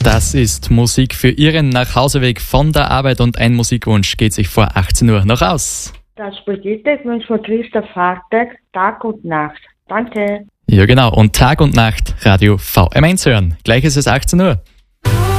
Das ist Musik für Ihren Nachhauseweg von der Arbeit und ein Musikwunsch geht sich vor 18 Uhr noch aus. Das Brigitte ist Wunsch von Christoph Hartweg, Tag und Nacht. Danke. Ja genau, und Tag und Nacht Radio VM1 hören. Gleich ist es 18 Uhr.